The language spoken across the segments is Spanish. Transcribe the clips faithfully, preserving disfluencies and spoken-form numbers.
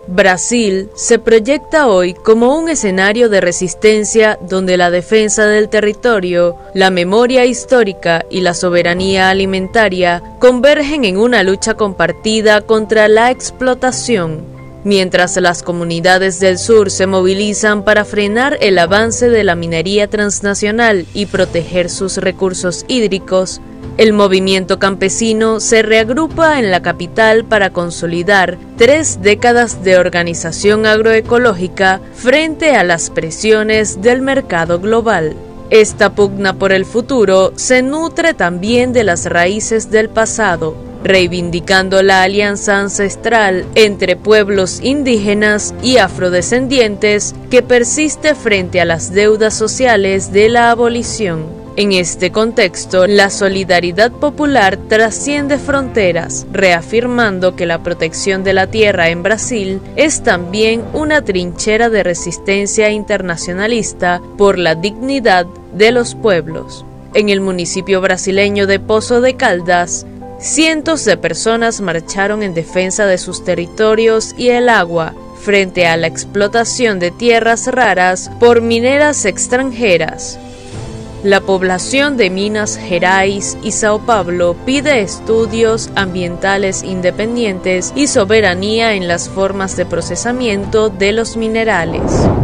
Brasil se proyecta hoy como un escenario de resistencia donde la defensa del territorio, la memoria histórica y la soberanía alimentaria convergen en una lucha compartida contra la explotación. Mientras las comunidades del sur se movilizan para frenar el avance de la minería transnacional y proteger sus recursos hídricos, el movimiento campesino se reagrupa en la capital para consolidar tres décadas de organización agroecológica frente a las presiones del mercado global. Esta pugna por el futuro se nutre también de las raíces del pasado, reivindicando la alianza ancestral entre pueblos indígenas y afrodescendientes que persiste frente a las deudas sociales de la abolición. En este contexto, la solidaridad popular trasciende fronteras, reafirmando que la protección de la tierra en Brasil es también una trinchera de resistencia internacionalista por la dignidad de los pueblos. En el municipio brasileño de Poços de Caldas, cientos de personas marcharon en defensa de sus territorios y el agua, frente a la explotación de tierras raras por mineras extranjeras. La población de Minas Gerais y Sao Paulo pide estudios ambientales independientes y soberanía en las formas de procesamiento de los minerales.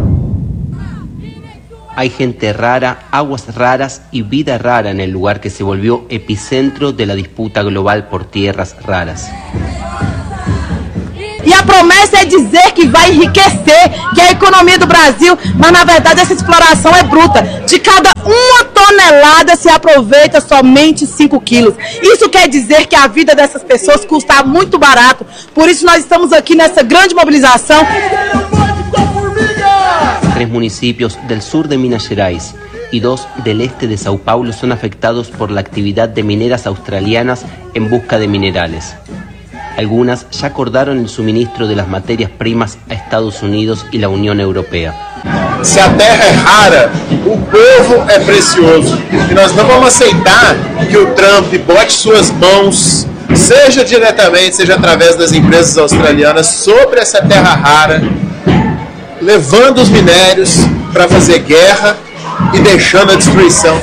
Hay gente rara, aguas raras y vida rara en el lugar que se volvió epicentro de la disputa global por tierras raras. E a promessa é dizer que vai enriquecer, que é a economia do Brasil, mas na verdade essa exploração é bruta. De cada uma tonelada se aproveita somente cinco quilos. Isso quer dizer que a vida dessas pessoas custa muito barato. Por isso nós estamos aqui nessa grande mobilização. Tres municipios del sur de Minas Gerais y dos del este de Sao Paulo son afectados por la actividad de mineras australianas en busca de minerales. Algunas ya acordaron el suministro de las materias primas a Estados Unidos y la Unión Europea. Se a terra é rara, o povo é precioso. E nós não vamos aceitar que o Trump bote suas mãos, seja diretamente, seja através das empresas australianas, sobre essa terra rara, levando os minérios para fazer guerra e deixando a destruição.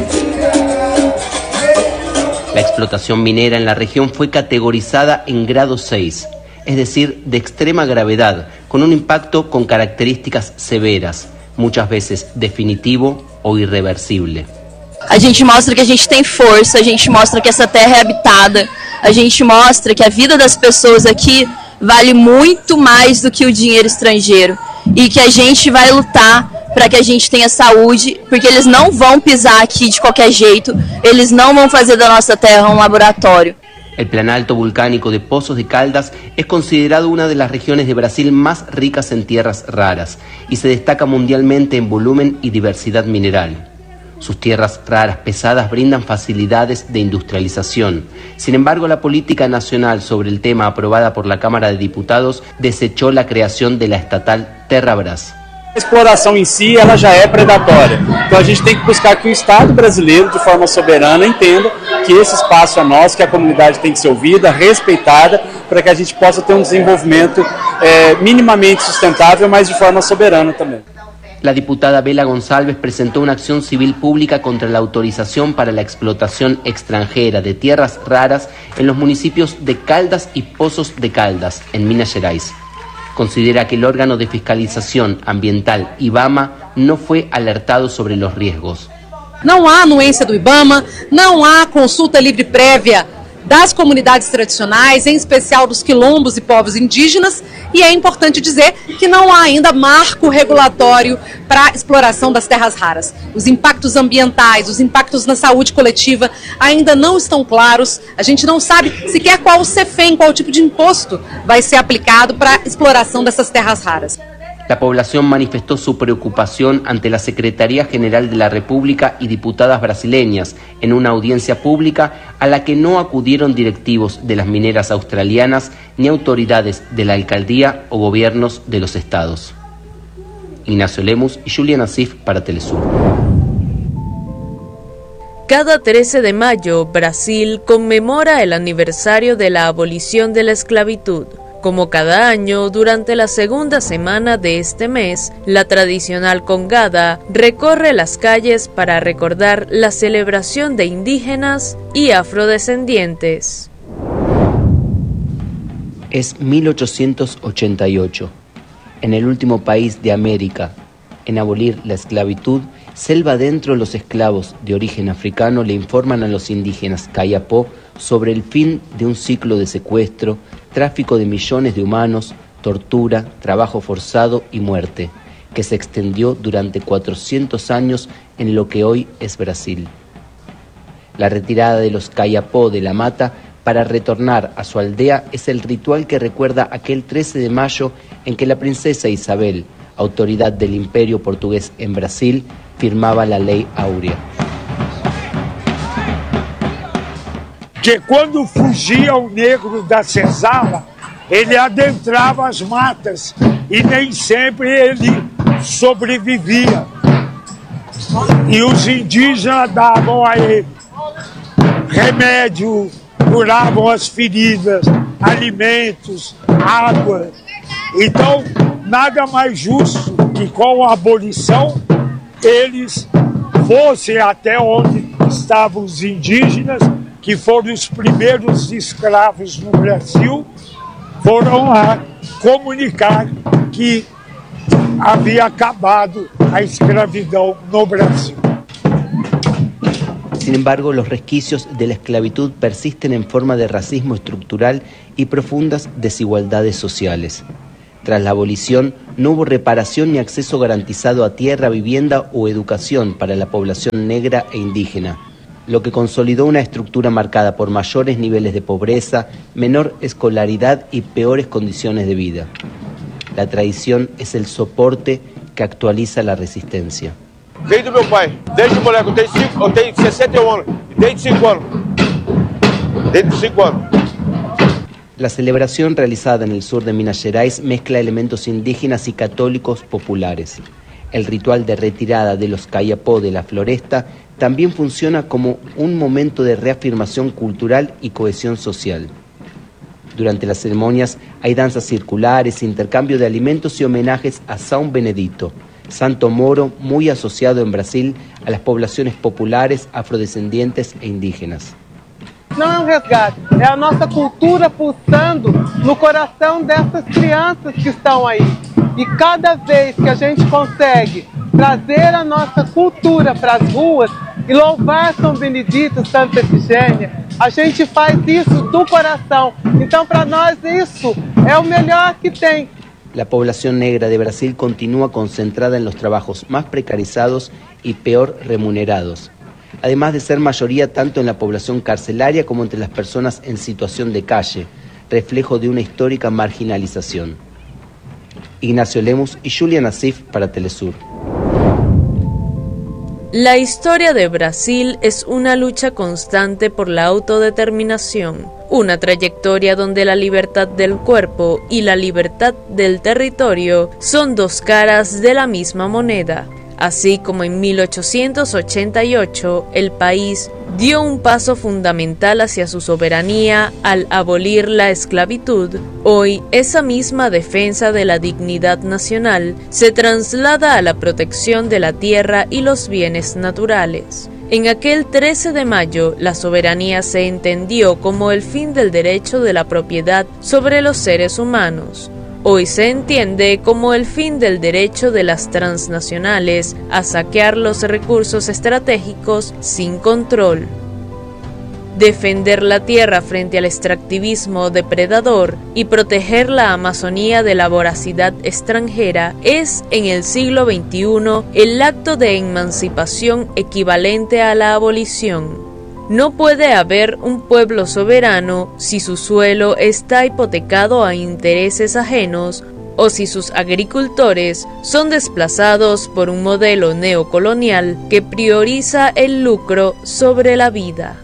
La explotación minera en la región fue categorizada en grado seis, es decir, de extrema gravedad, con un impacto con características severas, muchas veces definitivo o irreversible. A gente mostra que a gente tem força, a gente mostra que essa terra é habitada, a gente mostra que a vida das pessoas aqui vale muito mais do que o dinheiro estrangeiro e que a gente vai lutar para que a gente tenha saúde, porque eles não vão pisar aqui de qualquer jeito, eles não vão fazer da nossa terra um laboratório. El planalto volcánico de Poços de Caldas es considerado una de las regiones de Brasil más ricas en tierras raras y se destaca mundialmente en volumen y diversidad mineral. Sus tierras raras pesadas brindan facilidades de industrialización. Sin embargo, la política nacional sobre el tema aprobada por la Cámara de Diputados desechó la creación de la estatal Terrabras. A exploração em si ela já é predatória, então a gente tem que buscar que o Estado brasileiro, de forma soberana, entenda que esse espaço é nosso, que a comunidade tem que ser ouvida, respeitada, para que a gente possa ter um desenvolvimento é, minimamente sustentável, mas de forma soberana também. La diputada Bela Gonçalves presentó una acción civil pública contra la autorización para la explotación extranjera de tierras raras en los municipios de Caldas y Poços de Caldas, en Minas Gerais. Considera que el órgano de fiscalización ambiental IBAMA no fue alertado sobre los riesgos. Não há anuência do IBAMA, não há consulta livre prévia das comunidades tradicionais, em especial dos quilombos e povos indígenas, e é importante dizer que não há ainda marco regulatório para a exploração das terras raras. Os impactos ambientais, os impactos na saúde coletiva ainda não estão claros, a gente não sabe sequer qual o CEFEM, qual tipo de imposto vai ser aplicado para a exploração dessas terras raras. La población manifestó su preocupación ante la Secretaría General de la República y diputadas brasileñas en una audiencia pública a la que no acudieron directivos de las mineras australianas ni autoridades de la alcaldía o gobiernos de los estados. Ignacio Lemus y Juliana Sif para Telesur. Cada trece de mayo, Brasil conmemora el aniversario de la abolición de la esclavitud. Como cada año, durante la segunda semana de este mes, la tradicional congada recorre las calles para recordar la celebración de indígenas y afrodescendientes. Es mil ochocientos ochenta y ocho. En el último país de América en abolir la esclavitud, selva adentro, los esclavos de origen africano le informan a los indígenas Kayapó sobre el fin de un ciclo de secuestro, tráfico de millones de humanos, tortura, trabajo forzado y muerte, que se extendió durante cuatrocientos años en lo que hoy es Brasil. La retirada de los Kayapó de la mata para retornar a su aldea es el ritual que recuerda aquel trece de mayo en que la princesa Isabel, autoridad del Imperio Portugués en Brasil, firmava la Lei Áurea. Que quando fugia o negro da senzala, ele adentrava as matas e nem sempre ele sobrevivia. E os indígenas davam a ele remédio, curavam as feridas, alimentos, água. Então, nada mais justo que com a abolição eles fossem até onde estavam os indígenas, que foram os primeiros escravos no Brasil, foram lá comunicar que havia acabado a escravidão no Brasil. Sin embargo, los resquicios de la esclavitud persisten en forma de racismo estructural y profundas desigualdades sociales. Tras la abolición, no hubo reparación ni acceso garantizado a tierra, vivienda o educación para la población negra e indígena, lo que consolidó una estructura marcada por mayores niveles de pobreza, menor escolaridad y peores condiciones de vida. La tradición es el soporte que actualiza la resistencia. Veio do meu pai, desde moleque, eu tenho, cinco, eu tenho sesenta e um anos, desde cinco anos, desde cinco anos. La celebración realizada en el sur de Minas Gerais mezcla elementos indígenas y católicos populares. El ritual de retirada de los Kayapó de la floresta también funciona como un momento de reafirmación cultural y cohesión social. Durante las ceremonias hay danzas circulares, intercambio de alimentos y homenajes a São Benedito, santo moro muy asociado en Brasil a las poblaciones populares, afrodescendientes e indígenas. Não é um resgate, é a nossa cultura pulsando no coração dessas crianças que estão aí. E cada vez que a gente consegue trazer a nossa cultura para as ruas e louvar São Benedito, Santa Efigênia, a gente faz isso do coração. Então, para nós, isso é o melhor que tem. La población negra de Brasil continúa concentrada en los trabajos más precarizados y peor remunerados, además de ser mayoría tanto en la población carcelaria como entre las personas en situación de calle, reflejo de una histórica marginalización. Ignacio Lemus y Julia Nassif para Telesur. La historia de Brasil es una lucha constante por la autodeterminación, una trayectoria donde la libertad del cuerpo y la libertad del territorio son dos caras de la misma moneda. Así como en mil ochocientos ochenta y ocho el país dio un paso fundamental hacia su soberanía al abolir la esclavitud, hoy esa misma defensa de la dignidad nacional se traslada a la protección de la tierra y los bienes naturales. En aquel trece de mayo, la soberanía se entendió como el fin del derecho de la propiedad sobre los seres humanos. Hoy se entiende como el fin del derecho de las transnacionales a saquear los recursos estratégicos sin control. Defender la tierra frente al extractivismo depredador y proteger la Amazonía de la voracidad extranjera es, en el siglo veintiuno, el acto de emancipación equivalente a la abolición. No puede haber un pueblo soberano si su suelo está hipotecado a intereses ajenos o si sus agricultores son desplazados por un modelo neocolonial que prioriza el lucro sobre la vida.